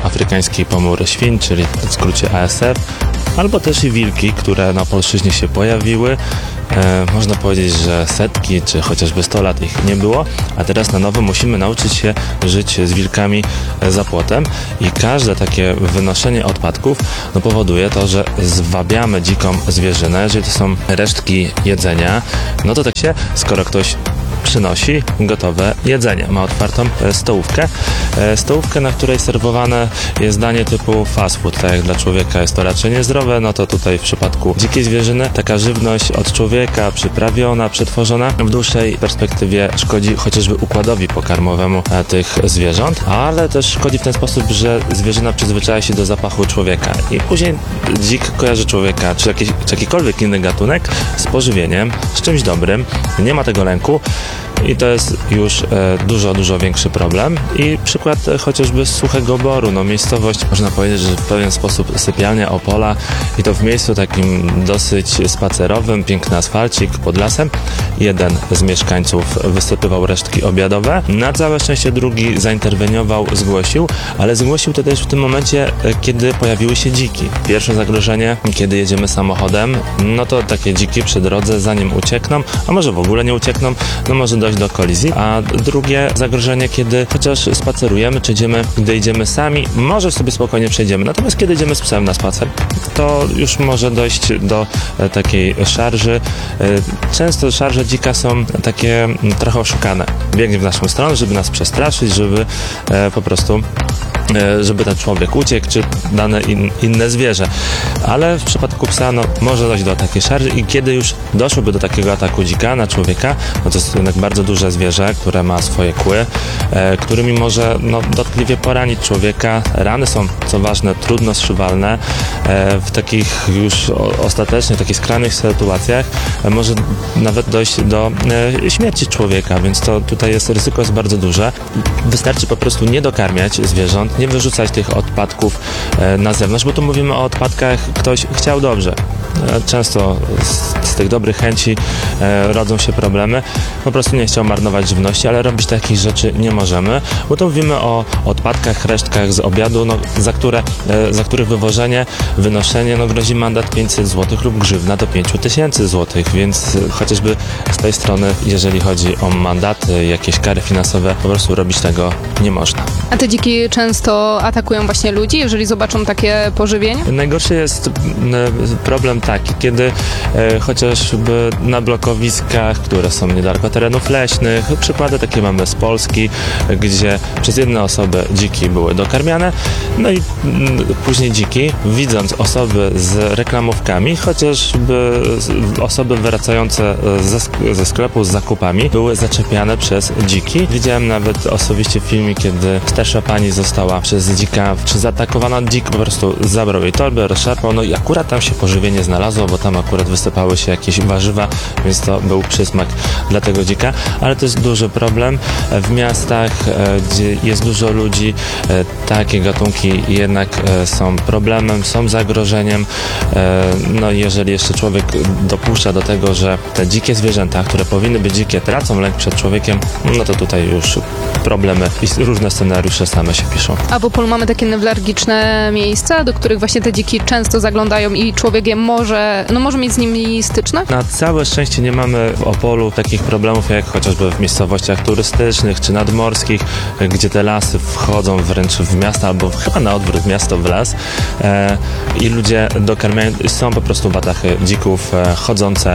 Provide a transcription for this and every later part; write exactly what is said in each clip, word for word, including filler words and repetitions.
afrykański pomór świń, czyli w skrócie A S F, albo też i wilki, które na polszczyźnie się pojawiły. E, można powiedzieć, że setki czy chociażby sto lat ich nie było, a teraz na nowo musimy nauczyć się żyć z wilkami za płotem i każde takie wynoszenie odpadków no, powoduje to, że zwabiamy dziką zwierzynę. Jeżeli to są resztki jedzenia, no to tak się, skoro ktoś przynosi gotowe jedzenie. Ma otwartą e, stołówkę. E, stołówkę, na której serwowane jest danie typu fast food. Tak jak dla człowieka jest to raczej niezdrowe, no to tutaj w przypadku dzikiej zwierzyny taka żywność od człowieka przyprawiona, przetworzona w dłuższej perspektywie szkodzi chociażby układowi pokarmowemu e, tych zwierząt, ale też szkodzi w ten sposób, że zwierzyna przyzwyczaja się do zapachu człowieka i później dzik kojarzy człowieka, czy, jakiś, czy jakikolwiek inny gatunek z pożywieniem, z czymś dobrym. Nie ma tego lęku. I to jest już e, dużo, dużo większy problem. I przykład e, chociażby z Suchego Boru. No, miejscowość, można powiedzieć, że w pewien sposób sypialnia Opola i to w miejscu takim dosyć spacerowym, piękny asfalcik pod lasem. Jeden z mieszkańców wysypywał resztki obiadowe. Na całe szczęście drugi zainterweniował, zgłosił, ale zgłosił to też w tym momencie, e, kiedy pojawiły się dziki. Pierwsze zagrożenie, kiedy jedziemy samochodem, no to takie dziki przy drodze, zanim uciekną, a może w ogóle nie uciekną, no może dojść do kolizji, a drugie zagrożenie, kiedy chociaż spacerujemy, czy idziemy, gdy idziemy sami, może sobie spokojnie przejdziemy. Natomiast kiedy idziemy z psem na spacer, to już może dojść do e, takiej szarży. E, często szarże dzika są takie m, trochę oszukane. Biegnie w naszą stronę, żeby nas przestraszyć, żeby e, po prostu żeby ten człowiek uciekł, czy dane in, inne zwierzę. Ale w przypadku psa no, może dojść do takiej szarży i kiedy już doszłoby do takiego ataku dzika na człowieka, no to jest jednak bardzo duże zwierzę, które ma swoje kły, e, którymi może no, dotkliwie poranić człowieka. Rany są, co ważne, trudno zszywalne. E, w takich już o, ostatecznie, takich skrajnych sytuacjach e, może nawet dojść do e, śmierci człowieka, więc to tutaj jest ryzyko jest bardzo duże. Wystarczy po prostu nie dokarmiać zwierząt, nie wyrzucać tych odpadków e, na zewnątrz, bo tu mówimy o odpadkach, ktoś chciał dobrze. E, często z, z tych dobrych chęci e, rodzą się problemy. Po prostu nie chciał marnować żywności, ale robić takich rzeczy nie możemy, bo tu mówimy o odpadkach, resztkach z obiadu, no, za, które, e, za których wywożenie, wynoszenie no, grozi mandat pięćset złotych lub grzywna do pięć tysięcy złotych, więc e, chociażby z tej strony, jeżeli chodzi o mandaty, jakieś kary finansowe, po prostu robić tego nie można. A te dziki często atakują właśnie ludzi, jeżeli zobaczą takie pożywienie? Najgorszy jest problem taki, kiedy e, chociażby na blokowiskach, które są niedaleko terenów leśnych, przykłady takie mamy z Polski, gdzie przez jedne osoby dziki były dokarmiane, no i m, później dziki, widząc osoby z reklamówkami, chociażby osoby wracające ze, ze sklepu z zakupami, były zaczepiane przez dziki. Widziałem nawet osobiście filmy, kiedy starsza pani została przez dzika, czy zaatakowana dzik po prostu zabrał jej torbę, rozszarpał, no i akurat tam się pożywienie znalazło, bo tam akurat wysypały się jakieś warzywa, więc to był przysmak dla tego dzika, ale to jest duży problem. W miastach, gdzie jest dużo ludzi, takie gatunki jednak są problemem, są zagrożeniem. No i jeżeli jeszcze człowiek dopuszcza do tego, że te dzikie zwierzęta, które powinny być dzikie, tracą lęk przed człowiekiem, no to tutaj już problemy i różne scenariusze same się piszą. A w Opolu mamy takie newralgiczne miejsca, do których właśnie te dziki często zaglądają i człowiek je może, no może mieć z nimi styczność? Na całe szczęście nie mamy w Opolu takich problemów jak chociażby w miejscowościach turystycznych czy nadmorskich, gdzie te lasy wchodzą wręcz w miasto, albo chyba na odwrót, miasto w las e, i ludzie dokarmiają, są po prostu watachy dzików e, chodzące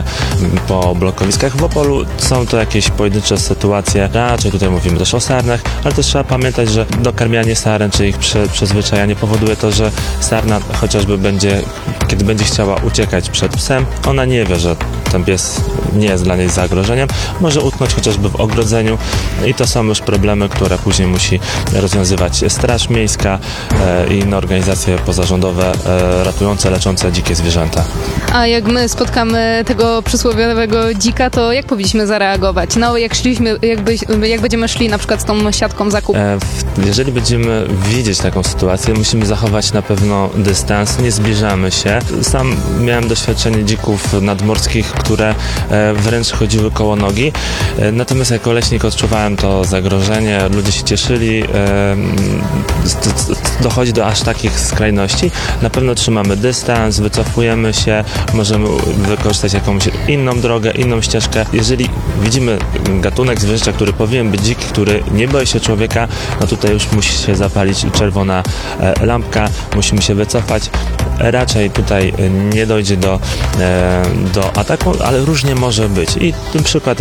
po blokowiskach. W Opolu są to jakieś pojedyncze sytuacje, raczej tutaj mówimy też o sarnach, ale też trzeba pamiętać, że dokarmianie saren, czy ich prze, przyzwyczajanie powoduje to, że sarna chociażby będzie, kiedy będzie chciała uciekać przed psem, ona nie wie, że ten pies nie jest dla niej zagrożeniem, może utknąć chociażby w ogrodzeniu i to są już problemy, które później musi rozwiązywać Straż Miejska e, i inne organizacje pozarządowe e, ratujące, leczące dzikie zwierzęta. A jak my spotkamy tego przysłowiowego dzika, to jak powinniśmy zareagować? No jak szliśmy, jakby, jak będziemy szli na przykład z tą siatką zakupów? E, w, jeżeli będziemy widzieć taką sytuację, musimy zachować na pewno dystans, nie zbliżamy się. Sam miałem doświadczenie dzików nadmorskich, które e, wręcz chodziły koło nogi. E, natomiast jako leśnik odczuwałem to zagrożenie, ludzie się cieszyli, e, d- d- dochodzi do aż takich skrajności. Na pewno trzymamy dystans, wycofujemy się, możemy wykorzystać jakąś inną drogę, inną ścieżkę. Jeżeli widzimy gatunek zwierzęcia, który powinien być dziki, który nie boi się człowieka, no tutaj już musi się zapalić czerwona e, lampka, musimy się wycofać. Raczej tutaj nie dojdzie do, e, do ataku, ale różnie może być. I ten przykład